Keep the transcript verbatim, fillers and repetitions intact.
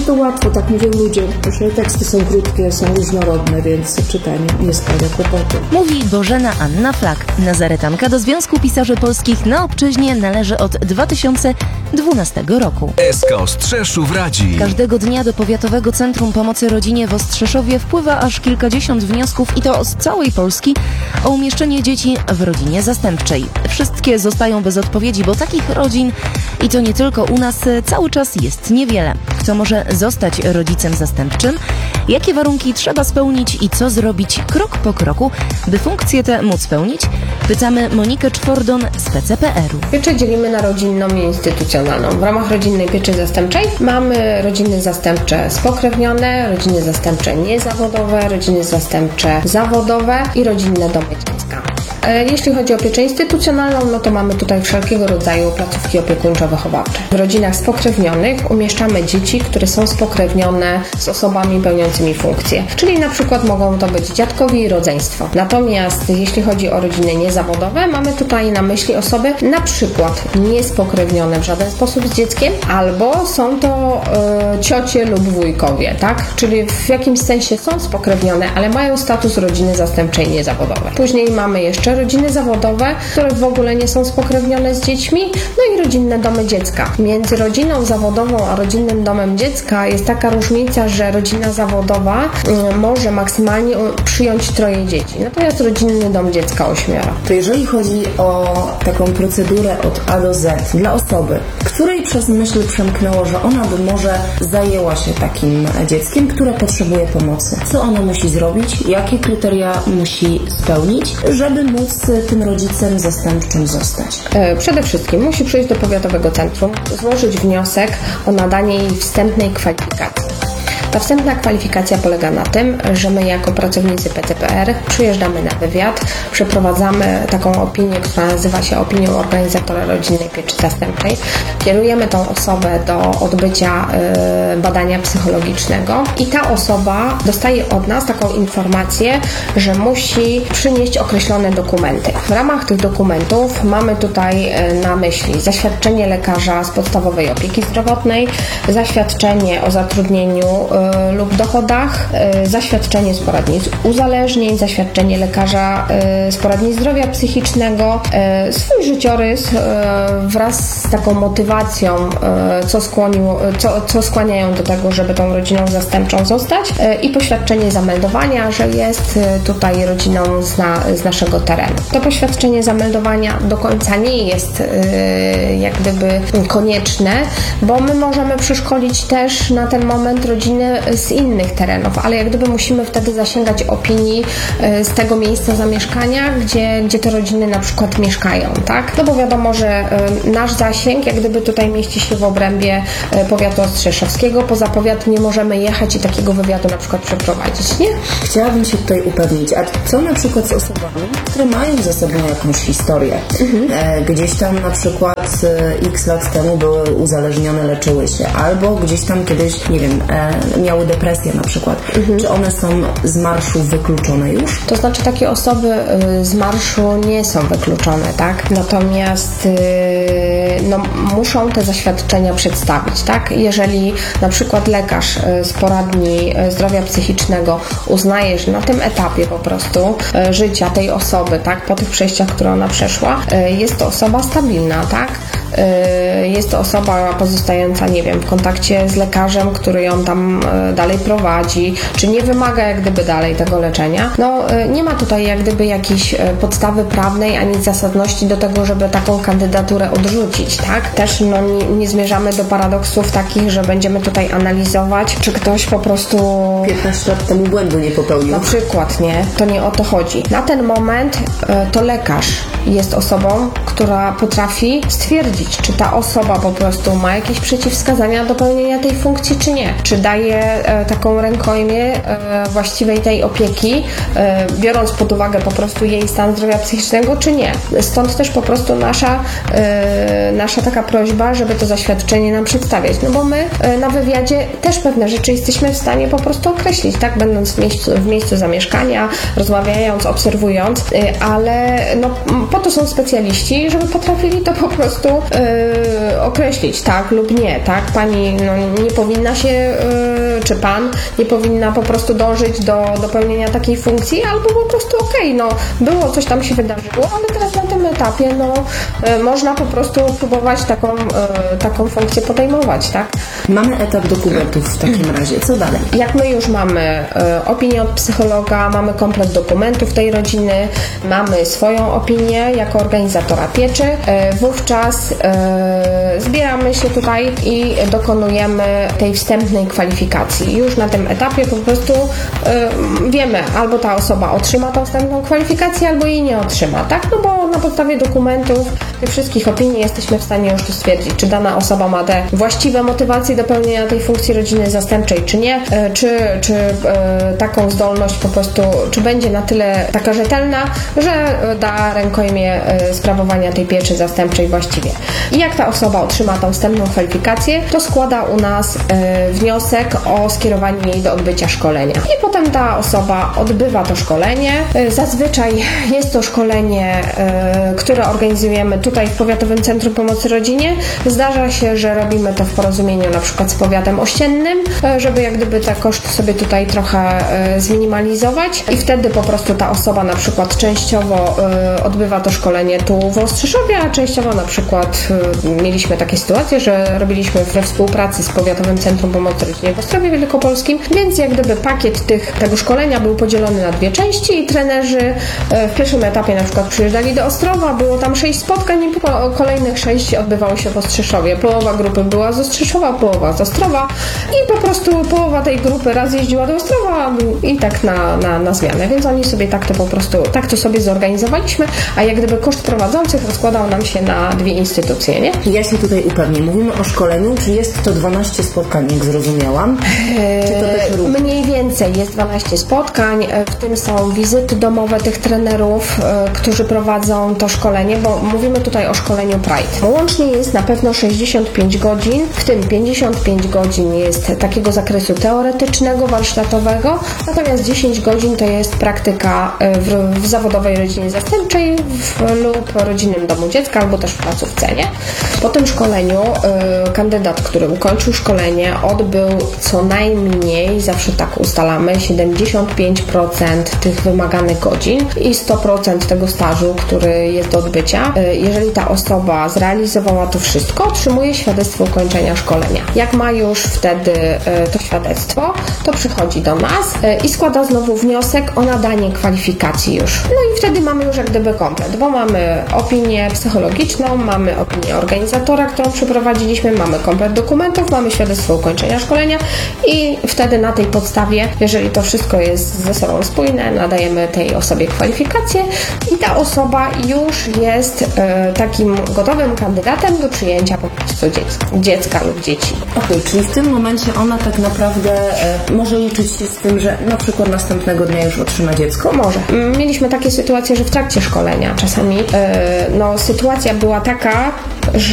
to łatwo, tak mówią ludzie, że teksty są krótkie, są różnorodne, więc czytanie nie sprawia kłopotu. Mówi Bożena Anna Flak, nazaretanka do Związku Pisarzy Polskich na Obczyźnie należy od dwa tysiące dwunastego roku. S K Ostrzeszów radzi. Każdego dnia do Powiatowego Centrum Pomocy Rodzinie w Ostrzeszowie wpływa aż kilkadziesiąt wniosków i to z całej Polski o umieszczenie dzieci w rodzinie zastępczej. Wszystkie zostają bez odpowiedzi, bo takich rodzin, i to nie tylko u nas, cały czas jest niewiele. Kto może zostać rodzicem zastępczym? Jakie warunki trzeba spełnić i co zrobić krok po kroku, by funkcję tę móc spełnić? Pytamy Monikę Czwordon z P C P R-u. Pieczę dzielimy na rodzinną i instytucjonalną. W ramach rodzinnej pieczy zastępczej mamy rodziny zastępcze spokrewnione, rodziny zastępcze niezawodowe, rodziny zastępcze zawodowe i rodzinne domy dziecka. Jeśli chodzi o pieczę instytucjonalną, no to mamy tutaj wszelkiego rodzaju placówki opiekuńczo-wychowawcze. W rodzinach spokrewnionych umieszczamy dzieci, które są spokrewnione z osobami pełniącymi funkcje, czyli na przykład mogą to być dziadkowie i rodzeństwo. Natomiast jeśli chodzi o rodziny niezawodowe, mamy tutaj na myśli osoby na przykład niespokrewnione w żaden sposób z dzieckiem, albo są to e, ciocie lub wujkowie, tak? Czyli w jakimś sensie są spokrewnione, ale mają status rodziny zastępczej niezawodowej. Później mamy jeszcze rodziny zawodowe, które w ogóle nie są spokrewnione z dziećmi, no i rodzinne domy dziecka. Między rodziną zawodową a rodzinnym domem dziecka jest taka różnica, że rodzina zawodowa y, może maksymalnie przyjąć troje dzieci, natomiast rodzinny dom dziecka ośmioro. To jeżeli chodzi o taką procedurę od A do Z dla osoby, której przez myśl przemknęło, że ona by może zajęła się takim dzieckiem, które potrzebuje pomocy. Co ona musi zrobić? Jakie kryteria musi spełnić, żeby móc tym rodzicem zastępczym zostać? Przede wszystkim musi przyjść do Powiatowego Centrum, złożyć wniosek o nadanie jej wstępnej kwalifikacji. Ta wstępna kwalifikacja polega na tym, że my jako pracownicy P C P R przyjeżdżamy na wywiad, przeprowadzamy taką opinię, która nazywa się opinią organizatora rodzinnej pieczy zastępczej. Kierujemy tą osobę do odbycia y, badania psychologicznego i ta osoba dostaje od nas taką informację, że musi przynieść określone dokumenty. W ramach tych dokumentów mamy tutaj y, na myśli zaświadczenie lekarza z podstawowej opieki zdrowotnej, zaświadczenie o zatrudnieniu lub dochodach, zaświadczenie z poradni uzależnień, zaświadczenie lekarza z poradni zdrowia psychicznego, swój życiorys wraz z taką motywacją, co, skłonił, co, co skłaniają do tego, żeby tą rodziną zastępczą zostać i poświadczenie zameldowania, że jest tutaj rodziną z, na, z naszego terenu. To poświadczenie zameldowania do końca nie jest jak gdyby konieczne, bo my możemy przeszkolić też na ten moment rodziny z innych terenów, ale jak gdyby musimy wtedy zasięgać opinii z tego miejsca zamieszkania, gdzie, gdzie te rodziny na przykład mieszkają, tak? No bo wiadomo, że nasz zasięg jak gdyby tutaj mieści się w obrębie powiatu ostrzeszowskiego. Poza powiat nie możemy jechać i takiego wywiadu na przykład przeprowadzić, nie? Chciałabym się tutaj upewnić, a co na przykład z osobami, które mają ze sobą jakąś historię? Mhm. E, gdzieś tam na przykład e, x lat temu były uzależnione, leczyły się, albo gdzieś tam kiedyś, nie wiem, e, miały depresję na przykład. Mhm. Czy one są z marszu wykluczone już? To znaczy takie osoby y, z marszu nie są wykluczone, tak? Natomiast y, no, muszą te zaświadczenia przedstawić, tak? Jeżeli na przykład lekarz y, z poradni y, zdrowia psychicznego uznaje, że na tym etapie po prostu y, życia tej osoby, tak? Po tych przejściach, które ona przeszła, y, jest to osoba stabilna, tak? Y, jest to osoba pozostająca, nie wiem, w kontakcie z lekarzem, który ją tam dalej prowadzi, czy nie wymaga jak gdyby dalej tego leczenia. No nie ma tutaj jak gdyby jakiejś podstawy prawnej ani zasadności do tego, żeby taką kandydaturę odrzucić, tak? Też no, nie, nie zmierzamy do paradoksów takich, że będziemy tutaj analizować, czy ktoś po prostu piętnaście lat temu błędu nie popełnił. Na przykład, nie? To nie o to chodzi. Na ten moment to lekarz jest osobą, która potrafi stwierdzić, czy ta osoba po prostu ma jakieś przeciwwskazania do pełnienia tej funkcji, czy nie. Czy daje e, taką rękojmię e, właściwej tej opieki, e, biorąc pod uwagę po prostu jej stan zdrowia psychicznego, czy nie. Stąd też po prostu nasza, e, nasza taka prośba, żeby to zaświadczenie nam przedstawiać. No bo my e, na wywiadzie też pewne rzeczy jesteśmy w stanie po prostu określić, tak? Będąc w miejscu, w miejscu zamieszkania, rozmawiając, obserwując, e, ale no, Po to są specjaliści, żeby potrafili to po prostu yy, określić, tak lub nie, tak? Pani no, nie powinna się, yy, czy pan nie powinna po prostu dążyć do, do pełnienia takiej funkcji, albo po prostu okej, okay, no było, coś tam się wydarzyło, ale teraz na tym etapie, no yy, można po prostu próbować taką, yy, taką funkcję podejmować, tak? Mamy etap dokumentów w takim razie. Co dalej? Jak my już mamy y, opinię od psychologa, mamy komplet dokumentów tej rodziny, mamy swoją opinię jako organizatora pieczy, y, wówczas y, zbieramy się tutaj i dokonujemy tej wstępnej kwalifikacji. Już na tym etapie po prostu y, wiemy, albo ta osoba otrzyma tą wstępną kwalifikację, albo jej nie otrzyma, tak? No bo na podstawie dokumentów, tych wszystkich opinii jesteśmy w stanie już to stwierdzić, czy dana osoba ma te właściwe motywacje do pełnienia tej funkcji rodziny zastępczej, czy nie, czy, czy e, taką zdolność po prostu, czy będzie na tyle taka rzetelna, że da rękojmie e, sprawowania tej pieczy zastępczej właściwie. I jak ta osoba otrzyma tą wstępną kwalifikację, to składa u nas e, wniosek o skierowanie jej do odbycia szkolenia. I potem ta osoba odbywa to szkolenie. E, zazwyczaj jest to szkolenie, e, które organizujemy tutaj w Powiatowym Centrum Pomocy Rodzinie. Zdarza się, że robimy to w porozumieniu na przykład z powiatem ościennym, żeby jak gdyby te koszty sobie tutaj trochę e, zminimalizować i wtedy po prostu ta osoba na przykład częściowo e, odbywa to szkolenie tu w Ostrzeszowie, a częściowo na przykład e, mieliśmy takie sytuacje, że robiliśmy we współpracy z Powiatowym Centrum Pomocy Rodzinie w Ostrowie Wielkopolskim, więc jak gdyby pakiet tych, tego szkolenia był podzielony na dwie części i trenerzy e, w pierwszym etapie na przykład przyjeżdżali do Ostrowa, było tam sześć spotkań i kolejnych sześć odbywało się w Ostrzeszowie. Połowa grupy była z Ostrzeszowa, połowa z Ostrowa i po prostu połowa tej grupy raz jeździła do Ostrowa i tak na, na, na zmianę, więc oni sobie tak to po prostu, tak to sobie zorganizowaliśmy, a jak gdyby koszt prowadzących rozkładał nam się na dwie instytucje, nie? Ja się tutaj upewnię. Mówimy o szkoleniu, czy jest to dwanaście spotkań, jak zrozumiałam? Czy to też równo? Mniej więcej jest dwanaście spotkań, w tym są wizyty domowe tych trenerów, którzy prowadzą to szkolenie, bo mówimy tutaj o szkoleniu Pride. Łącznie jest na pewno sześćdziesiąt pięć godzin, w tym pięćdziesiąt pięć godzin jest takiego zakresu teoretycznego, warsztatowego, natomiast dziesięć godzin to jest praktyka w, w zawodowej rodzinie zastępczej w, lub rodzinnym domu dziecka, albo też w placówce, nie? Po tym szkoleniu y, kandydat, który ukończył szkolenie, odbył co najmniej, zawsze tak ustalamy, siedemdziesiąt pięć procent tych wymaganych godzin i sto procent tego stażu, który jest do odbycia. Y, jeżeli ta osoba zrealizowała to wszystko, otrzymuje świadectwo ukończenia szkolenia. Jak ma już wtedy y, to świadectwo, to przychodzi do nas y, i składa znowu wniosek o nadanie kwalifikacji już. No i wtedy mamy już jak gdyby komplet, bo mamy opinię psychologiczną, mamy opinię organizatora, którą przeprowadziliśmy, mamy komplet dokumentów, mamy świadectwo ukończenia szkolenia i wtedy na tej podstawie, jeżeli to wszystko jest ze sobą spójne, nadajemy tej osobie kwalifikację i ta osoba już jest y, takim gotowym kandydatem do przyjęcia po prostu dziecka, dziecka lub dzieci. Okej, okay, czyli w tym momencie ona tak naprawdę e, może liczyć się z tym, że na przykład następnego dnia już otrzyma dziecko? Może. Mieliśmy takie sytuacje, że w trakcie szkolenia czasami e, no, sytuacja była taka, że